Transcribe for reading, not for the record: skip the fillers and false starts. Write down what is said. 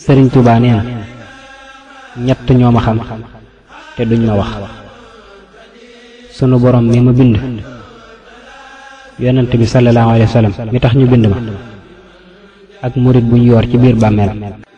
Sëriñ Tuubaa nee na ñett ñoo ma xam te duñ ma wax: sunu borom mi ma bind, yonent bi sallallahu alayhi wa sallam mi tax ñu bind ma, ak murit buñ yoor ci biir bàmmeel.